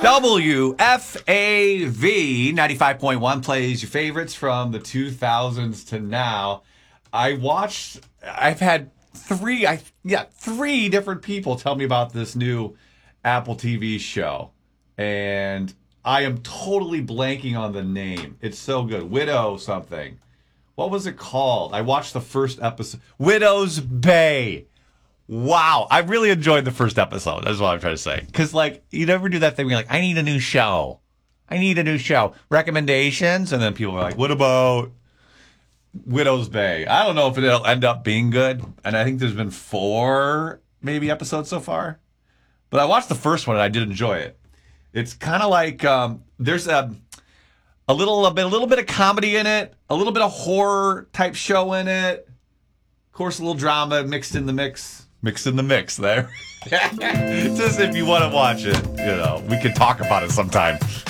WFAV 95.1 plays your favorites from the 2000s to now. I've had three different people tell me about this new Apple TV show. And I am totally blanking on the name. It's so good. Widow something. What was it called? I watched the first episode. Widow's Bay. Wow. I really enjoyed the first episode. That's what I'm trying to say. Because, like, you never do that thing where you're like, I need a new show. Recommendations? And then people are like, what about Widow's Bay? I don't know if it'll end up being good. And I think there's been 4 maybe episodes so far. But I watched the first one and I did enjoy it. It's kind of like there's a little bit of comedy in it, a little bit of horror type show in it. Of course, a little drama mixed in the mix there. Just if you want to watch it, we can talk about it sometime.